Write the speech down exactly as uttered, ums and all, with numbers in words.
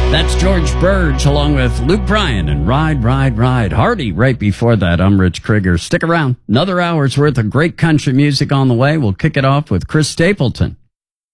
That's George Burge along with Luke Bryan and Ride, Ride, Ride. Hardy right before that. I'm Rich Krieger. Stick around. Another hour's worth of great country music on the way. We'll kick it off with Chris Stapleton.